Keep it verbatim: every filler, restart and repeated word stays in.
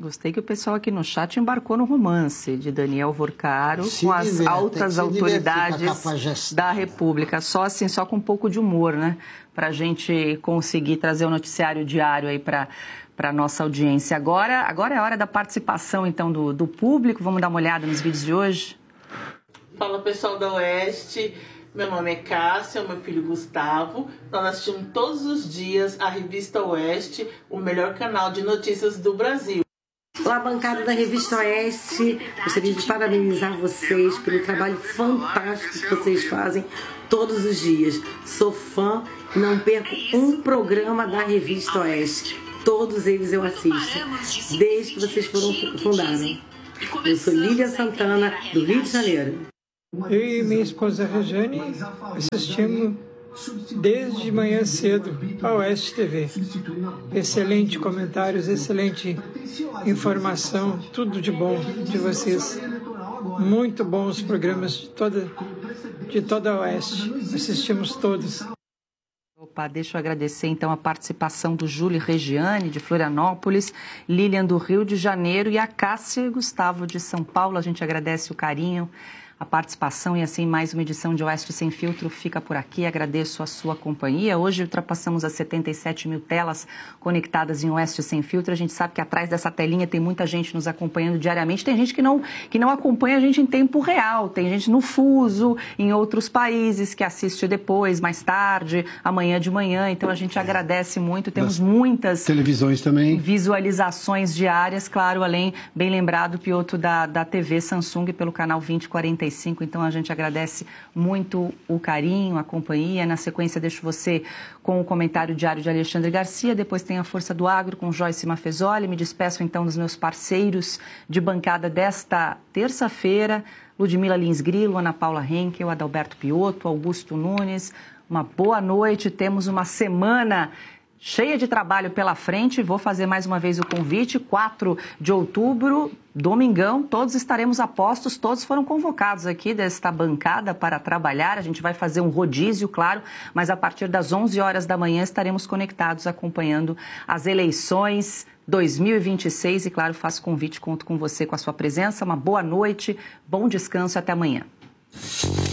Gostei que o pessoal aqui no chat embarcou no romance de Daniel Vorcaro com as diverte, altas autoridades da República. Só assim, só com um pouco de humor, né? Para a gente conseguir trazer o noticiário diário aí para para nossa audiência. Agora, agora é a hora da participação, então, do, do público. Vamos dar uma olhada nos vídeos de hoje? Fala, pessoal da Oeste. Meu nome é Cássia, meu filho Gustavo. Nós assistimos todos os dias a Revista Oeste, o melhor canal de notícias do Brasil. Olá, bancada da Revista Oeste. Gostaria de parabenizar vocês pelo trabalho fantástico que vocês fazem todos os dias. Sou fã e não perco um programa da Revista Oeste. Todos eles eu assisto, desde que vocês foram fundaram. Eu sou Lília Santana, do Rio de Janeiro. Eu e minha esposa Rejane assistimos desde manhã cedo a Oeste T V. Excelente comentários, excelente informação, tudo de bom de vocês. Muito bons programas de toda, de toda a Oeste. Assistimos todos. Opa, deixa eu agradecer então a participação do Júlio Regiane, de Florianópolis, Lilian do Rio de Janeiro e a Cássia e Gustavo de São Paulo. A gente agradece o carinho, a participação e assim mais uma edição de Oeste Sem Filtro fica por aqui. Agradeço a sua companhia. Hoje ultrapassamos as setenta e sete mil telas conectadas em Oeste Sem Filtro. A gente sabe que atrás dessa telinha tem muita gente nos acompanhando diariamente. Tem gente que não, que não acompanha a gente em tempo real. Tem gente no fuso, em outros países, que assiste depois, mais tarde, amanhã de manhã. Então a gente agradece muito. Temos das muitas televisões também, visualizações diárias, claro, além, bem lembrado, Piotr, da, da T V Samsung pelo canal vinte quarenta e cinco. Então a gente agradece muito o carinho, a companhia. Na sequência deixo você com o comentário diário de Alexandre Garcia, depois tem a Força do Agro com Joyce Mafezoli. Me despeço então dos meus parceiros de bancada desta terça-feira, Ludmila Lins Grilo, Ana Paula Henkel, Adalberto Piotr, Augusto Nunes. Uma boa noite, temos uma semana cheia de trabalho pela frente. Vou fazer mais uma vez o convite, quatro de outubro, domingão, todos estaremos a postos, todos foram convocados aqui desta bancada para trabalhar. A gente vai fazer um rodízio, claro, mas a partir das onze horas da manhã estaremos conectados acompanhando as eleições dois mil e vinte e seis e, claro, faço convite, conto com você, com a sua presença. Uma boa noite, bom descanso e até amanhã.